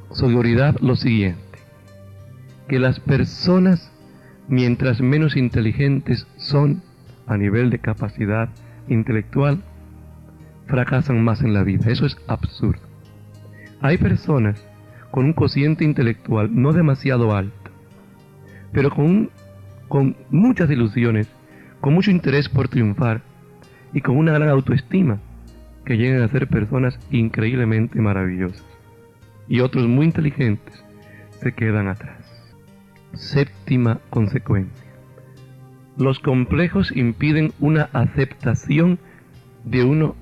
seguridad lo siguiente, que las personas, mientras menos inteligentes son a nivel de capacidad intelectual, fracasan más en la vida. Eso es absurdo. Hay personas con un cociente intelectual no demasiado alto, pero con muchas ilusiones, con mucho interés por triunfar y con una gran autoestima, que llegan a ser personas increíblemente maravillosas. Y otros muy inteligentes se quedan atrás. Séptima consecuencia. Los complejos impiden una aceptación de uno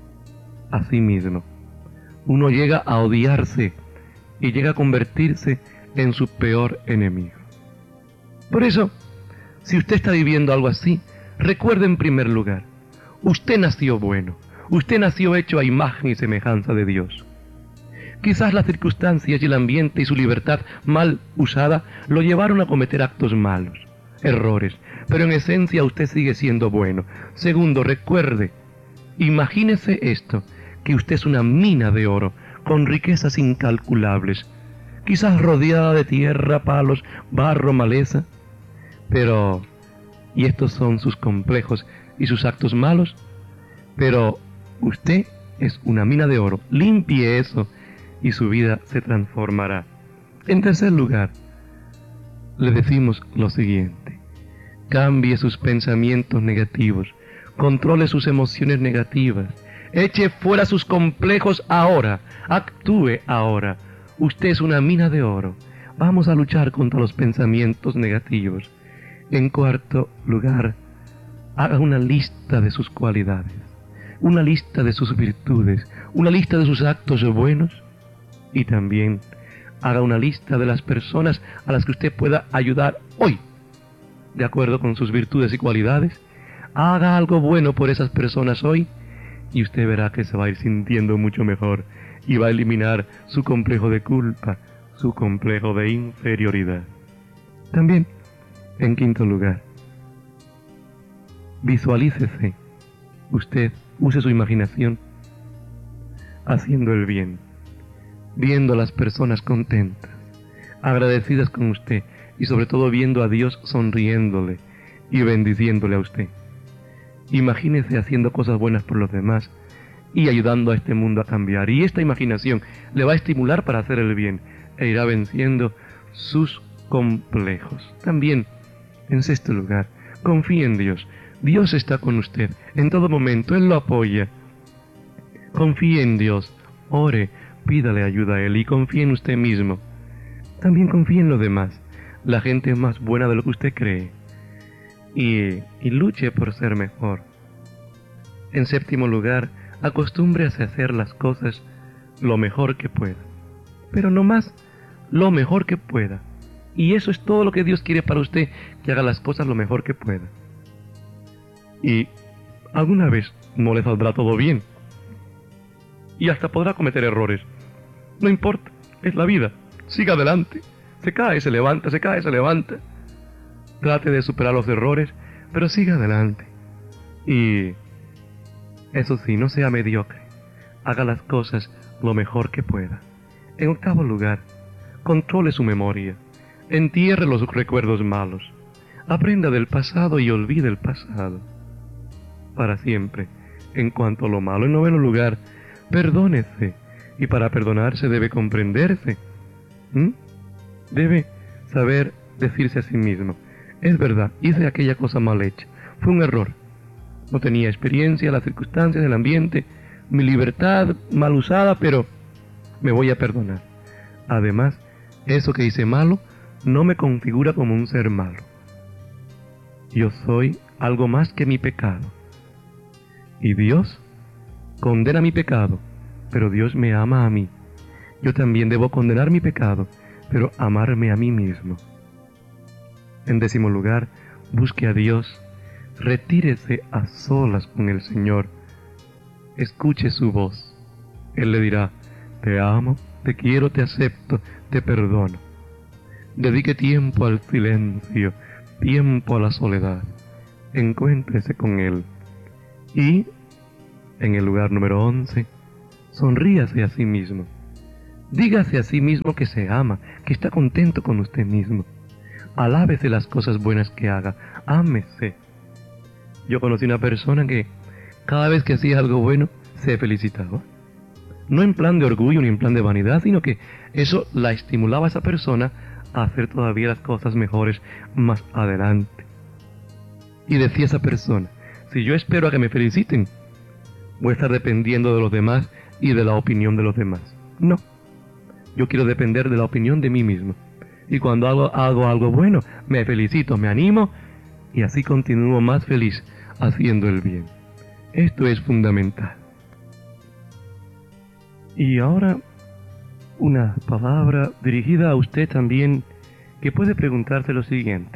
a sí mismo. Uno llega a odiarse y llega a convertirse en su peor enemigo. Por eso, si usted está viviendo algo así, recuerde en primer lugar, usted nació bueno, usted nació hecho a imagen y semejanza de Dios. Quizás las circunstancias y el ambiente y su libertad mal usada lo llevaron a cometer actos malos, errores, pero en esencia usted sigue siendo bueno. Segundo, recuerde, imagínese esto, que usted es una mina de oro, con riquezas incalculables, quizás rodeada de tierra, palos, barro, maleza, pero, y estos son sus complejos y sus actos malos, pero usted es una mina de oro. Limpie eso y su vida se transformará. En tercer lugar, le decimos lo siguiente: cambie sus pensamientos negativos, controle sus emociones negativas, eche fuera sus complejos ahora, actúe ahora. Usted es una mina de oro. Vamos a luchar contra los pensamientos negativos. En cuarto lugar, haga una lista de sus cualidades, una lista de sus virtudes, una lista de sus actos buenos, y también haga una lista de las personas a las que usted pueda ayudar hoy, de acuerdo con sus virtudes y cualidades. Haga algo bueno por esas personas hoy y usted verá que se va a ir sintiendo mucho mejor y va a eliminar su complejo de culpa, su complejo de inferioridad. También, en quinto lugar, visualícese. Usted use su imaginación haciendo el bien, viendo a las personas contentas, agradecidas con usted y sobre todo viendo a Dios sonriéndole y bendiciéndole a usted. Imagínese haciendo cosas buenas por los demás y ayudando a este mundo a cambiar. Y esta imaginación le va a estimular para hacer el bien e irá venciendo sus complejos. También, en sexto lugar, confíe en Dios. Dios está con usted en todo momento, Él lo apoya. Confíe en Dios, ore, pídale ayuda a Él y confíe en usted mismo. También confíe en los demás. La gente es más buena de lo que usted cree. Y luche por ser mejor. En séptimo lugar, acostúmbrese a hacer las cosas lo mejor que pueda. Pero no más, lo mejor que pueda. Y eso es todo lo que Dios quiere para usted, que haga las cosas lo mejor que pueda. Y alguna vez no le saldrá todo bien. Y hasta podrá cometer errores. No importa, es la vida. Siga adelante. Se cae, se levanta, se cae, se levanta. Trate de superar los errores, pero siga adelante. Y eso sí, no sea mediocre. Haga las cosas lo mejor que pueda. En octavo lugar, controle su memoria. Entierre los recuerdos malos. Aprenda del pasado y olvide el pasado para siempre. En cuanto a lo malo, en noveno lugar, perdónese. Y para perdonarse debe comprenderse. Debe saber decirse a sí mismo: es verdad, hice aquella cosa mal hecha. Fue un error. No tenía experiencia, las circunstancias, el ambiente, mi libertad mal usada, pero me voy a perdonar. Además, eso que hice malo no me configura como un ser malo. Yo soy algo más que mi pecado. Y Dios condena mi pecado, pero Dios me ama a mí. Yo también debo condenar mi pecado, pero amarme a mí mismo. En décimo lugar, busque a Dios. Retírese a solas con el Señor. Escuche su voz. Él le dirá: te amo, te quiero, te acepto, te perdono. Dedique tiempo al silencio, tiempo a la soledad. Encuéntrese con Él. Y, en el lugar número 11, sonríase a sí mismo. Dígase a sí mismo que se ama, que está contento con usted mismo. Alábese las cosas buenas que haga, ámese. Yo conocí una persona que cada vez que hacía algo bueno, se felicitaba. No en plan de orgullo ni en plan de vanidad, sino que eso la estimulaba a esa persona a hacer todavía las cosas mejores más adelante. Y decía esa persona, si yo espero a que me feliciten, voy a estar dependiendo de los demás y de la opinión de los demás. No, yo quiero depender de la opinión de mí mismo. Y cuando hago algo bueno, me felicito, me animo y así continúo más feliz haciendo el bien. Esto es fundamental. Y ahora una palabra dirigida a usted también, que puede preguntarse lo siguiente.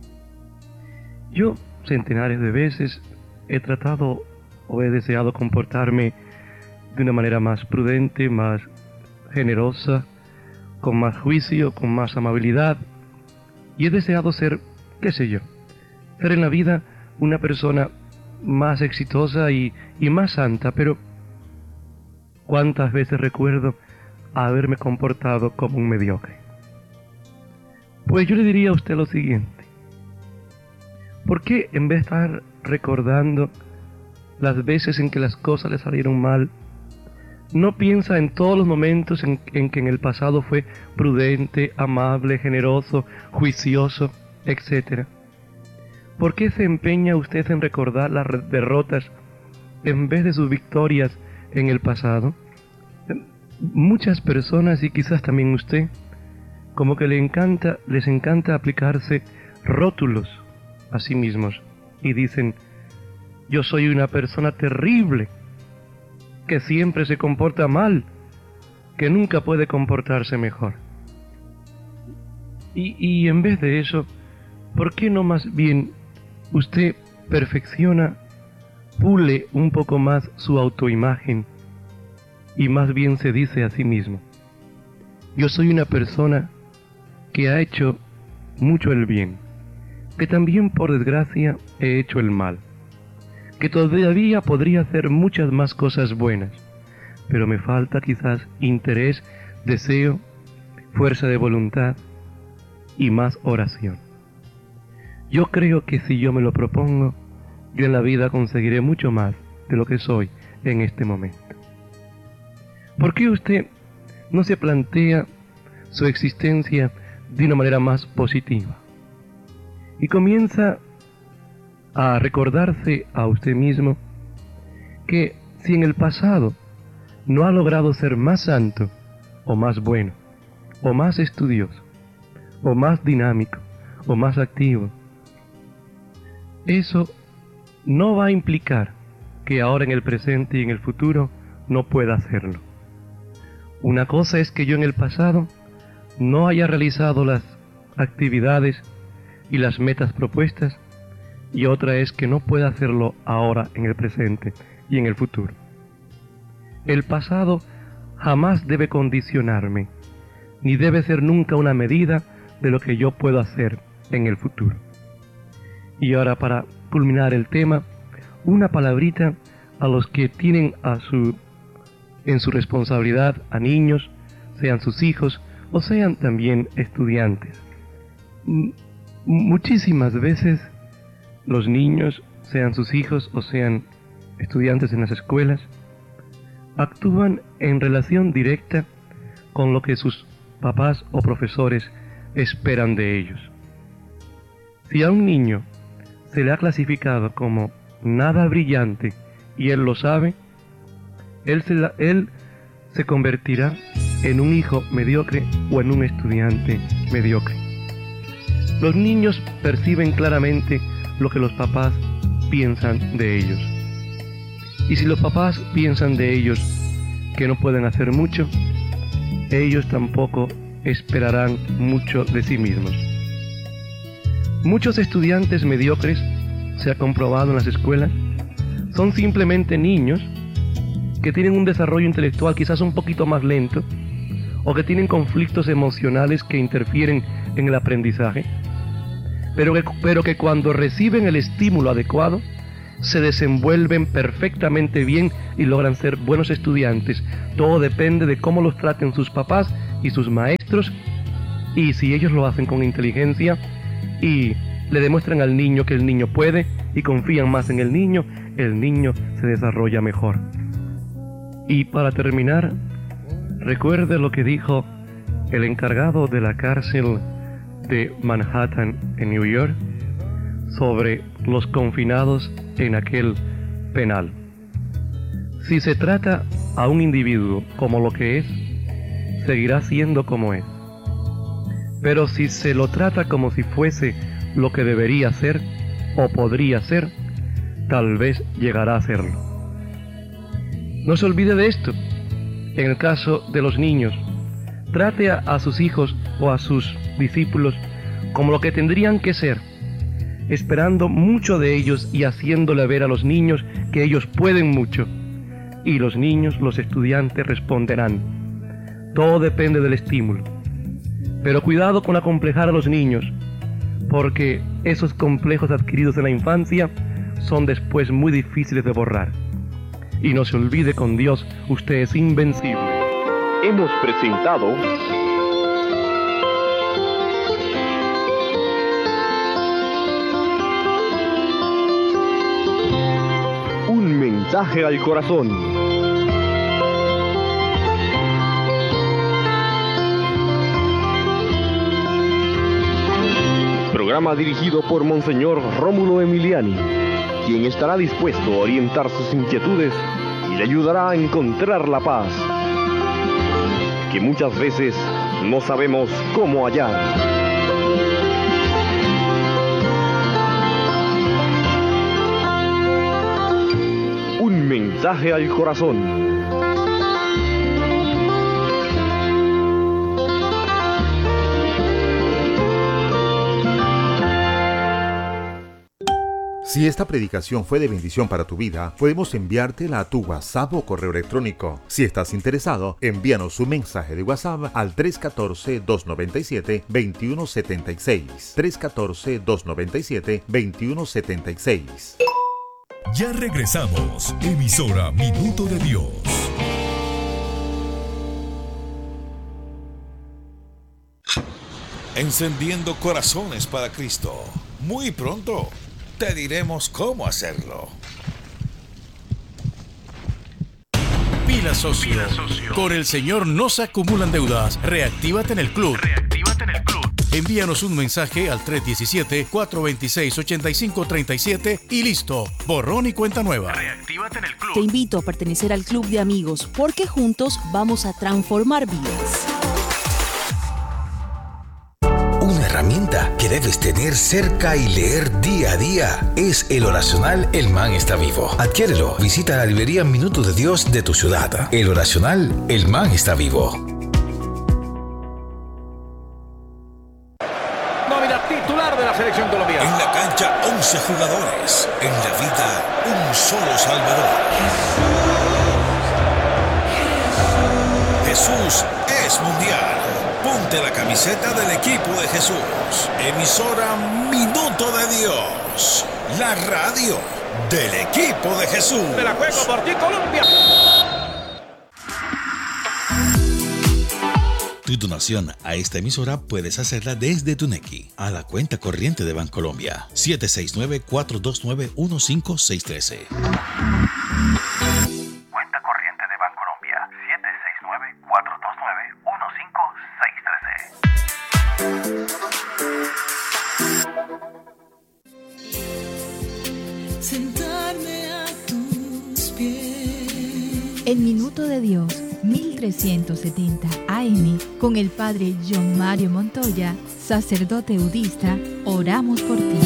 Yo centenares de veces he tratado o he deseado comportarme de una manera más prudente, más generosa, con más juicio, con más amabilidad, y he deseado ser, qué sé yo, ser en la vida una persona más exitosa y más santa, pero ¿cuántas veces recuerdo haberme comportado como un mediocre? Pues yo le diría a usted lo siguiente. ¿Por qué en vez de estar recordando las veces en que las cosas le salieron mal, no piensa en todos los momentos en que en el pasado fue prudente, amable, generoso, juicioso, etcétera? ¿Por qué se empeña usted en recordar las derrotas en vez de sus victorias en el pasado? Muchas personas, y quizás también usted, como que les encanta aplicarse rótulos a sí mismos y dicen, yo soy una persona terrible, que siempre se comporta mal, que nunca puede comportarse mejor. Y en vez de eso, ¿por qué no más bien usted perfecciona, pule un poco más su autoimagen y más bien se dice a sí mismo, yo soy una persona que ha hecho mucho el bien, que también por desgracia he hecho el mal, que todavía podría hacer muchas más cosas buenas, pero me falta quizás interés, deseo, fuerza de voluntad y más oración. Yo creo que si yo me lo propongo, yo en la vida conseguiré mucho más de lo que soy en este momento. ¿Por qué usted no se plantea su existencia de una manera más positiva? Y comienza a recordarse a usted mismo que si en el pasado no ha logrado ser más santo, o más bueno, o más estudioso, o más dinámico, o más activo, eso no va a implicar que ahora en el presente y en el futuro no pueda hacerlo. Una cosa es que yo en el pasado no haya realizado las actividades y las metas propuestas, y otra es que no pueda hacerlo ahora en el presente y en el futuro. El pasado jamás debe condicionarme, ni debe ser nunca una medida de lo que yo puedo hacer en el futuro. Y ahora, para culminar el tema, una palabrita a los que tienen en su responsabilidad a niños, sean sus hijos o sean también estudiantes. Muchísimas veces los niños, sean sus hijos o sean estudiantes en las escuelas, actúan en relación directa con lo que sus papás o profesores esperan de ellos. Si a un niño se le ha clasificado como nada brillante y él lo sabe, él se convertirá en un hijo mediocre o en un estudiante mediocre. Los niños perciben claramente lo que los papás piensan de ellos. Y si los papás piensan de ellos que no pueden hacer mucho, ellos tampoco esperarán mucho de sí mismos. Muchos estudiantes mediocres, se ha comprobado en las escuelas, son simplemente niños que tienen un desarrollo intelectual quizás un poquito más lento, o que tienen conflictos emocionales que interfieren en el aprendizaje, pero que cuando reciben el estímulo adecuado, se desenvuelven perfectamente bien y logran ser buenos estudiantes. Todo depende de cómo los traten sus papás y sus maestros, y si ellos lo hacen con inteligencia y le demuestran al niño que el niño puede y confían más en el niño se desarrolla mejor. Y para terminar, recuerde lo que dijo el encargado de la cárcel de Manhattan en New York sobre los confinados en aquel penal. Si se trata a un individuo como lo que es, seguirá siendo como es. Pero si se lo trata como si fuese lo que debería ser o podría ser, tal vez llegará a serlo. No se olvide de esto. En el caso de los niños, trate a sus hijos o a sus discípulos como lo que tendrían que ser, esperando mucho de ellos y haciéndole ver a los niños que ellos pueden mucho. Y los niños, los estudiantes, responderán. Todo depende del estímulo. Pero cuidado con acomplejar a los niños, porque esos complejos adquiridos en la infancia son después muy difíciles de borrar. Y no se olvide, con Dios usted es invencible. Hemos presentado Un mensaje al corazón. Programa dirigido por Monseñor Rómulo Emiliani, quien estará dispuesto a orientar sus inquietudes y le ayudará a encontrar la paz, que muchas veces no sabemos cómo hallar. Un mensaje al corazón. Si esta predicación fue de bendición para tu vida, podemos enviártela a tu WhatsApp o correo electrónico. Si estás interesado, envíanos un mensaje de WhatsApp al 314-297-2176. 314-297-2176. Ya regresamos. Emisora Minuto de Dios. Encendiendo corazones para Cristo. Muy pronto te diremos cómo hacerlo. Pila socio. Con el Señor no se acumulan deudas. Reactívate en el club. Envíanos un mensaje al 317-426-8537 y listo. Borrón y cuenta nueva. Reactívate en el club. Te invito a pertenecer al club de amigos porque juntos vamos a transformar vidas. Una herramienta que debes tener cerca y leer día a día es el oracional El Man está vivo. Adquiérelo. Visita la librería Minuto de Dios de tu ciudad. El oracional El Man está vivo. Nómina titular de la selección colombiana. En la cancha 11 jugadores. En la vida un solo Salvador. Jesús es mundial. Ponte la camiseta del equipo de Jesús. Emisora Minuto de Dios. La radio del equipo de Jesús. De la juego por ti, Colombia. Tu donación a esta emisora puedes hacerla desde tu Nequi a la cuenta corriente de Bancolombia 769-429-15613. Cuenta corriente de Bancolombia 769-429-15613. Sentarme a tus pies. El Minuto de Dios 1370 AM con el Padre John Mario Montoya, sacerdote eudista, oramos por ti.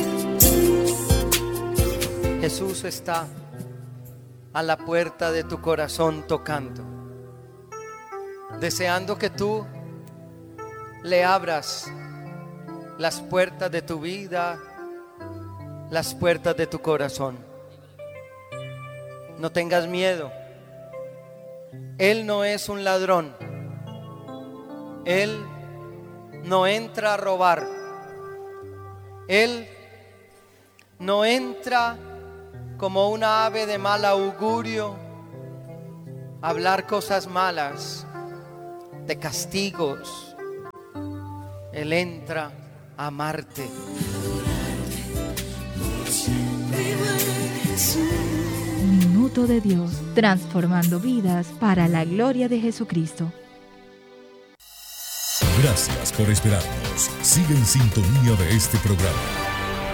Jesús está a la puerta de tu corazón tocando, deseando que tú le abras las puertas de tu vida, las puertas de tu corazón. No tengas miedo. Él no es un ladrón. Él no entra a robar. Él no entra como una ave de mal augurio, hablar cosas malas, de castigos. Él entra a amarte. Minuto de Dios, transformando vidas para la gloria de Jesucristo. Gracias por esperarnos. Sigue en sintonía de este programa.